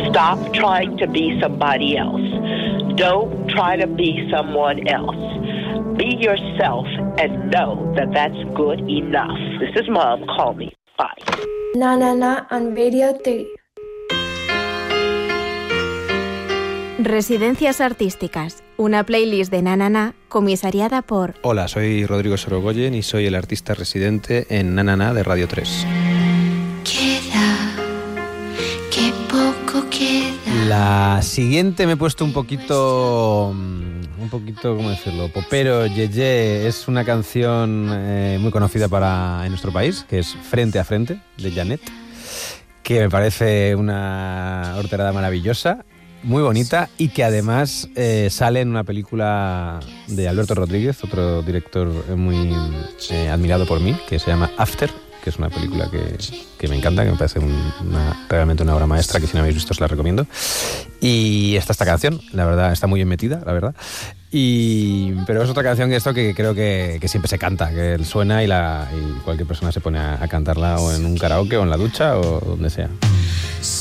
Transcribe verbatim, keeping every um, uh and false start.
Stop trying to be somebody else. Don't try to be someone else. Be yourself and know that that's good enough. This is Mom. Call me. Bye. Na Na Na on Radio three. Residencias Artísticas, una playlist de Na Na Na comisariada por... Hola, soy Rodrigo Sorogoyen y soy el artista residente en Na Na Na de Radio tres. Queda, qué poco queda. La siguiente me he puesto un poquito... un poquito, ¿cómo decirlo? Popero, yeye. Es una canción eh, muy conocida para, en nuestro país, que es Frente a Frente, de Janet, que me parece una horterada maravillosa, muy bonita, y que además eh, sale en una película de Alberto Rodríguez, otro director muy eh, admirado por mí, que se llama After, que es una película que, que me encanta, que me parece un, una, realmente una obra maestra, que si no habéis visto os la recomiendo. Y está esta canción, la verdad, está muy bien metida, la verdad. Y, pero es otra canción que esto que creo que, que siempre se canta, que suena y, la, y cualquier persona se pone a, a cantarla o en un karaoke o en la ducha o donde sea.